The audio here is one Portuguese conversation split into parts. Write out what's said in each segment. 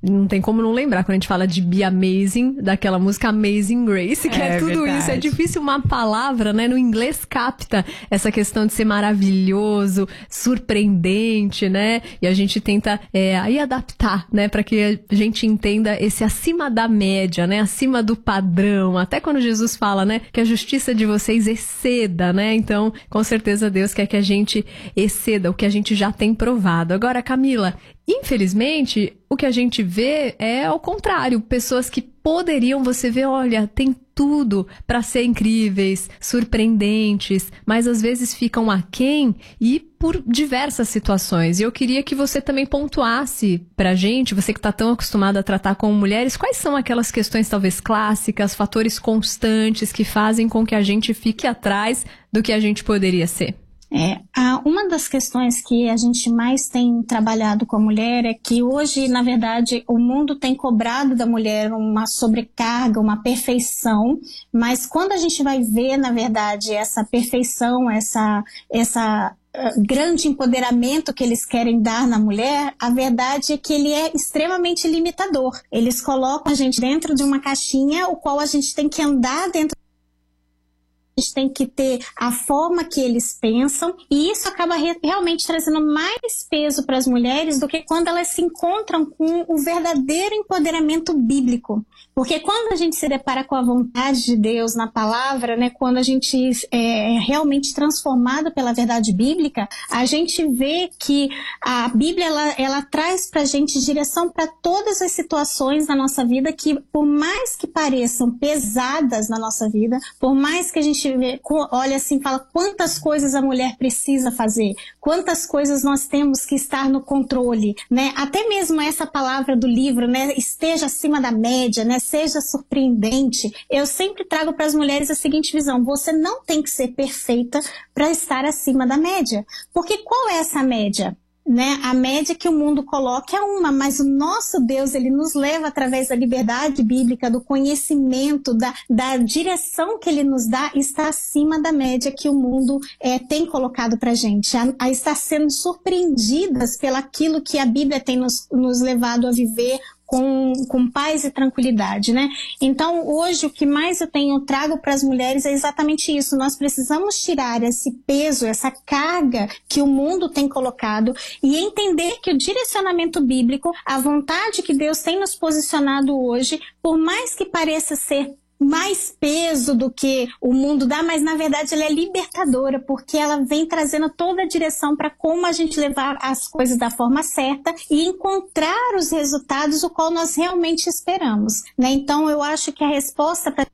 não tem como não lembrar, quando a gente fala de Be Amazing, daquela música Amazing Grace, que é tudo verdade. isso. É difícil uma palavra, né? No inglês capta essa questão de ser maravilhoso, surpreendente, né? E a gente tenta aí adaptar, né? Para que a gente entenda esse acima da média, né? Acima do padrão. Até quando Jesus fala, né? Que a justiça de vocês exceda, né? Então, com certeza Deus quer que a gente exceda o que a gente já tem provado. Agora, Camila, infelizmente, o que a gente vê é ao contrário. Pessoas que poderiam, você vê, olha, tem tudo para ser incríveis, surpreendentes, mas às vezes ficam aquém e por diversas situações. E eu queria que você também pontuasse pra gente, você que está tão acostumada a tratar com mulheres, quais são aquelas questões talvez clássicas, fatores constantes que fazem com que a gente fique atrás do que a gente poderia ser? Uma das questões que a gente mais tem trabalhado com a mulher é que hoje, na verdade, o mundo tem cobrado da mulher uma sobrecarga, uma perfeição, mas quando a gente vai ver, na verdade, essa perfeição, essa grande empoderamento que eles querem dar na mulher, a verdade é que ele é extremamente limitador. Eles colocam a gente dentro de uma caixinha, o qual a gente tem que andar dentro. A gente tem que ter a forma que eles pensam, e isso acaba realmente trazendo mais peso para as mulheres do que quando elas se encontram com o verdadeiro empoderamento bíblico. Porque quando a gente se depara com a vontade de Deus na palavra, né, quando a gente é realmente transformado pela verdade bíblica, a gente vê que a Bíblia ela traz para a gente direção para todas as situações da nossa vida que, por mais que pareçam pesadas na nossa vida, por mais que a gente olha assim, fala quantas coisas a mulher precisa fazer, quantas coisas nós temos que estar no controle, né? Até mesmo essa palavra do livro, né? Esteja acima da média, né? Seja surpreendente. Eu sempre trago para as mulheres a seguinte visão: você não tem que ser perfeita para estar acima da média. Porque qual é essa média? Né? A média que o mundo coloca é uma, mas o nosso Deus, ele nos leva através da liberdade bíblica, do conhecimento, da direção que ele nos dá, está acima da média que o mundo tem colocado pra gente, a estar sendo surpreendidas pelaquilo que a Bíblia tem nos levado a viver com paz e tranquilidade, né? Então, hoje, o que mais eu trago para as mulheres é exatamente isso. Nós precisamos tirar esse peso, essa carga que o mundo tem colocado e entender que o direcionamento bíblico, a vontade que Deus tem nos posicionado hoje, por mais que pareça ser mais peso do que o mundo dá, mas na verdade ela é libertadora, porque ela vem trazendo toda a direção para como a gente levar as coisas da forma certa e encontrar os resultados o qual nós realmente esperamos, né? Então eu acho que a resposta para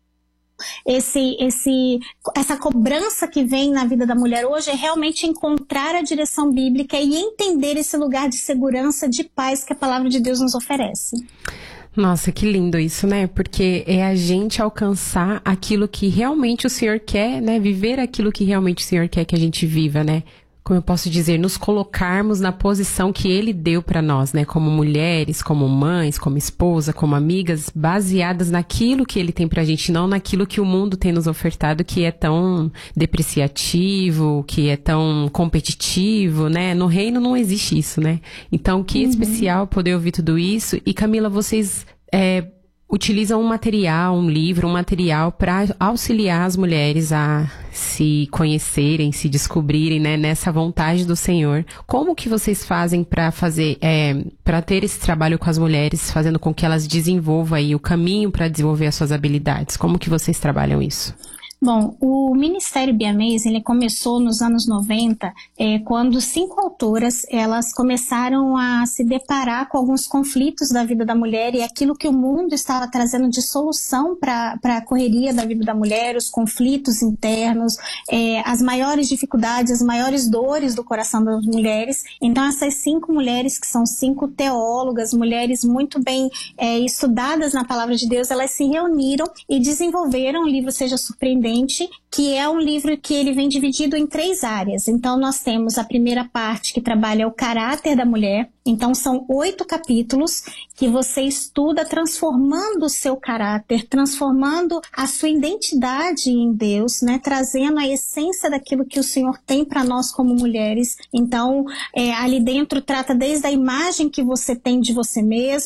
essa cobrança que vem na vida da mulher hoje é realmente encontrar a direção bíblica e entender esse lugar de segurança, de paz que a palavra de Deus nos oferece. Nossa, que lindo isso, né? Porque é a gente alcançar aquilo que realmente o Senhor quer, né? Viver aquilo que realmente o Senhor quer que a gente viva, né? Como eu posso dizer, nos colocarmos na posição que Ele deu para nós, né? Como mulheres, como mães, como esposa, como amigas, baseadas naquilo que Ele tem pra gente, não naquilo que o mundo tem nos ofertado, que é tão depreciativo, que é tão competitivo, né? No reino não existe isso, né? Então, que especial poder ouvir tudo isso. E Camila, vocês utilizam um livro, um material para auxiliar as mulheres a se conhecerem, se descobrirem, né, nessa vontade do Senhor. Como que vocês fazem para para ter esse trabalho com as mulheres, fazendo com que elas desenvolvam aí o caminho para desenvolver as suas habilidades? Como que vocês trabalham isso? Bom, o Ministério Be Amazing, ele começou nos anos 90, quando 5 autoras, elas começaram a se deparar com alguns conflitos da vida da mulher e aquilo que o mundo estava trazendo de solução para a correria da vida da mulher, os conflitos internos, as maiores dificuldades, as maiores dores do coração das mulheres. Então, essas 5 mulheres, que são 5 teólogas, mulheres muito bem estudadas na Palavra de Deus, elas se reuniram e desenvolveram o livro Seja Surpreendente, que é um livro que ele vem dividido em 3 áreas. Então, nós temos a primeira parte que trabalha o caráter da mulher. Então, são 8 capítulos que você estuda transformando o seu caráter, transformando a sua identidade em Deus, né? Trazendo a essência daquilo que o Senhor tem para nós como mulheres. Então, ali dentro trata desde a imagem que você tem de você mesmo,